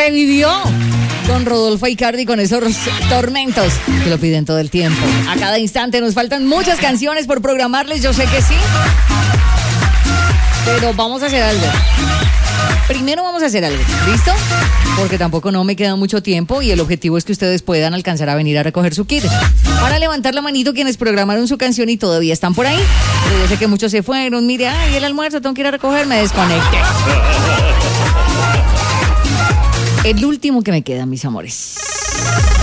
revivió con Rodolfo Icardi con esos tormentos que lo piden todo el tiempo. A cada instante nos faltan muchas canciones por programarles, yo sé que sí. Pero vamos a hacer algo. Primero vamos a hacer algo, ¿listo? Porque tampoco no me queda mucho tiempo y el objetivo es que ustedes puedan alcanzar a venir a recoger su kit. Para levantar la manito quienes programaron su canción y todavía están por ahí. Pero yo sé que muchos se fueron. Mire, ay, el almuerzo, tengo que ir a recoger, me desconecté. El último que me queda, mis amores.